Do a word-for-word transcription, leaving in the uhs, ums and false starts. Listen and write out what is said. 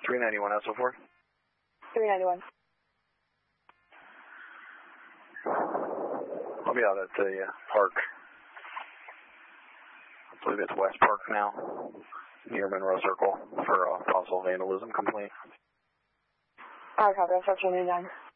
three ninety-one S O four. three ninety-one. I'll be out at the uh, park. I believe it's West Park now, near Monroe Circle, for a possible vandalism complaint. Alright, copy. I'll start turning down.